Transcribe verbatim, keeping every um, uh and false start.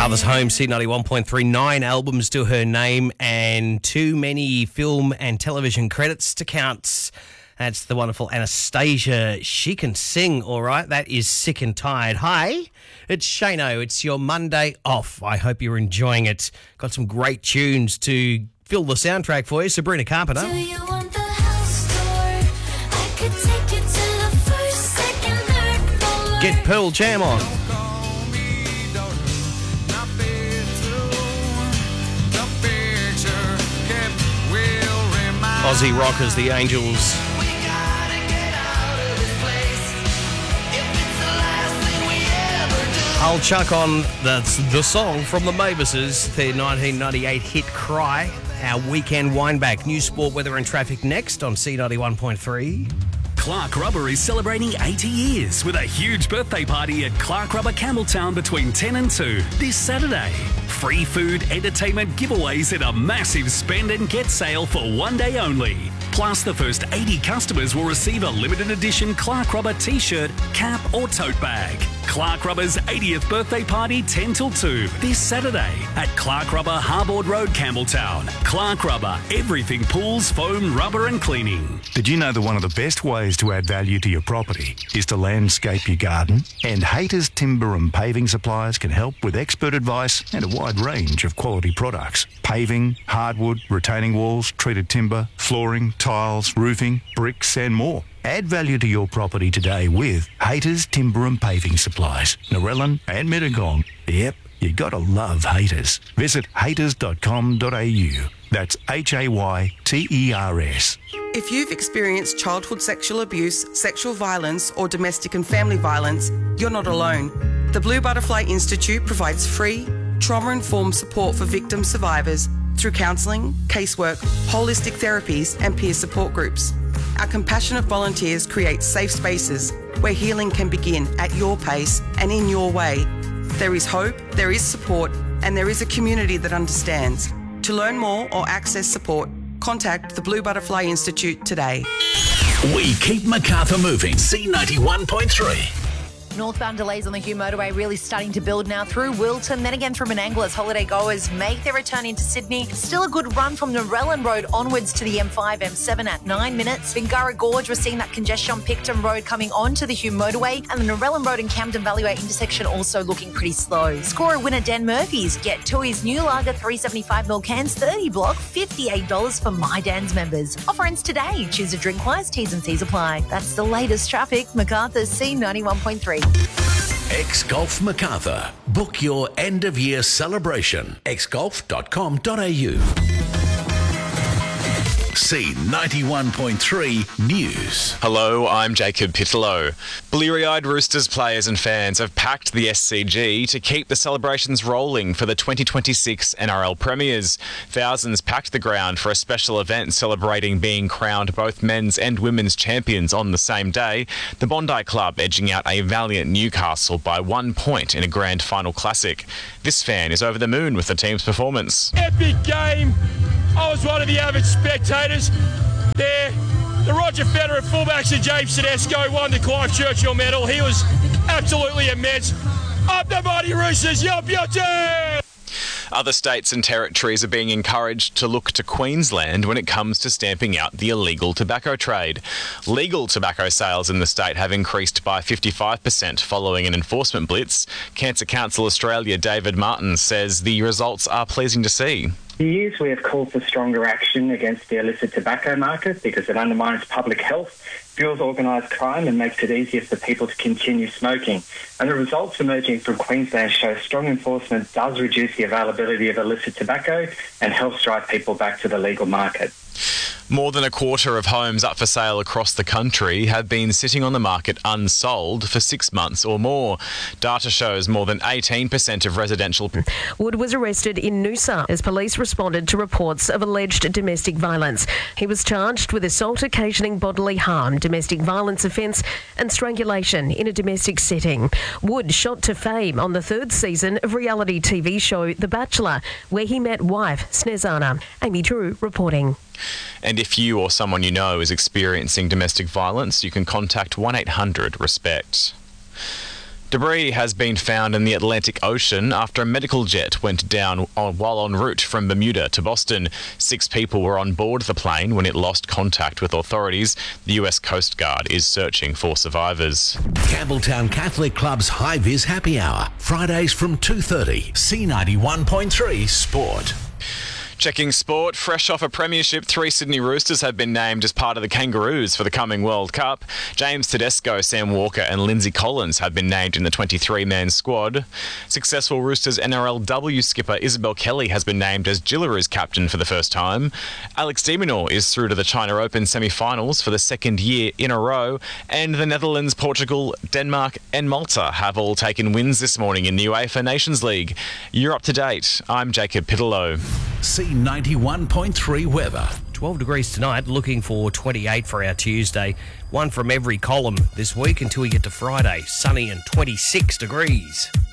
Mother's Home, C ninety-one point three, nine albums to her name and too many film and television credits to count. That's the wonderful Anastasia. She can sing, all right. That is Sick and Tired. Hi, it's Shano. It's your Monday off. I hope you're enjoying it. Got some great tunes to fill the soundtrack for you. Sabrina Carpenter. Do you want the house tour? I could take you to the first, second, third floor. Get Pearl Jam on. Aussie rockers, the Angels. I'll chuck on that's the song from the Mavises, their nineteen ninety-eight hit Cry, our weekend wineback. News, sport, weather and traffic next on C ninety-one point three. Clark Rubber is celebrating eighty years with a huge birthday party at Clark Rubber Campbelltown between ten and two this Saturday. Free food, entertainment, giveaways and a massive spend and get sale for one day only. Plus, the first eighty customers will receive a limited edition Clark Rubber t-shirt, cap or tote bag. Clark Rubber's eightieth birthday party ten till two this Saturday at Clark Rubber Harbord Road, Campbelltown. Clark Rubber, everything pools, foam, rubber and cleaning. Did you know that one of the best ways to add value to your property is to landscape your garden? And Hayter's Timber and Paving Supplies can help with expert advice and a wide range of quality products. Paving, hardwood, retaining walls, treated timber, flooring, tiles, roofing, bricks and more. Add value to your property today with Hayter's Timber and Paving Supplies, Narellan and Mittagong. Yep, you gotta love Hayters. Visit hayters dot com dot a u. That's H A Y T E R S. If you've experienced childhood sexual abuse, sexual violence or domestic and family violence, you're not alone. The Blue Butterfly Institute provides free, trauma-informed support for victim survivors through counselling, casework, holistic therapies and peer support groups. Our compassionate volunteers create safe spaces where healing can begin at your pace and in your way. There is hope, there is support, and there is a community that understands. To learn more or access support, contact the Blue Butterfly Institute today. We keep Macarthur moving. C ninety-one point three. Northbound delays on the Hugh Motorway really starting to build now through Wilton, then again through Menangle as holiday goers make their return into Sydney. Still a good run from Narellan Road onwards to the M five, M seven at nine minutes. Bingara Gorge, we're seeing that congestion on Picton Road coming onto the Hugh Motorway, and the Narellan Road and Camden Valleyway intersection also looking pretty slow. Scorer winner Dan Murphy's get Tui's new lager three seventy-five ml cans, thirty block, fifty-eight dollars for My Dan's members. Offer ends today. Choose a drink wise, T's and C's apply. That's the latest traffic. Macarthur's C ninety-one point three. X Golf Macarthur. Book your end of year celebration. x golf dot com dot a u. C ninety-one point three News. Hello, I'm Jacob Pitlow. Bleary-eyed Roosters players and fans have packed the S C G to keep the celebrations rolling for the twenty twenty-six N R L Premiers. Thousands packed the ground for a special event celebrating being crowned both men's and women's champions on the same day. The Bondi Club edging out a valiant Newcastle by one point in a grand final classic. This fan is over the moon with the team's performance. Epic game. I was one of the avid spectators there. The Roger Federer fullbacks and James Tedesco won the Clive Churchill medal. He was absolutely immense. Up the mighty Roosters, your beauty! Other states and territories are being encouraged to look to Queensland when it comes to stamping out the illegal tobacco trade. Legal tobacco sales in the state have increased by fifty-five percent following an enforcement blitz. Cancer Council Australia David Martin says the results are pleasing to see. For years we have called for stronger action against the illicit tobacco market because it undermines public health, fuels organised crime and makes it easier for people to continue smoking. And the results emerging from Queensland show strong enforcement does reduce the availability of illicit tobacco and helps drive people back to the legal market. More than a quarter of homes up for sale across the country have been sitting on the market unsold for six months or more. Data shows more than eighteen percent of residential... Wood was arrested in Noosa as police responded to reports of alleged domestic violence. He was charged with assault occasioning bodily harm, domestic violence offence and strangulation in a domestic setting. Wood shot to fame on the third season of reality T V show The Bachelor, where he met wife Snezana. Amy Drew reporting. And if you or someone you know is experiencing domestic violence, you can contact one eight hundred RESPECT. Debris has been found in the Atlantic Ocean after a medical jet went down on, while en route from Bermuda to Boston. Six people were on board the plane when it lost contact with authorities. The U S Coast Guard is searching for survivors. Campbelltown Catholic Club's High Vis Happy Hour, Fridays from two thirty. C ninety-one point three Sport. Checking sport, fresh off a premiership, three Sydney Roosters have been named as part of the Kangaroos for the coming World Cup. James Tedesco, Sam Walker and Lindsay Collins have been named in the twenty-three man squad. Successful Roosters N R L W skipper Isabel Kelly has been named as Jillaroos captain for the first time. Alex de Minaur is through to the China Open semi-finals for the second year in a row. And the Netherlands, Portugal, Denmark and Malta have all taken wins this morning in the UEFA Nations League. You're up to date. I'm Jacob Pitterlow. C ninety-one point three weather. twelve degrees tonight, looking for twenty-eight for our Tuesday. One from every column this week until we get to Friday. Sunny and twenty-six degrees.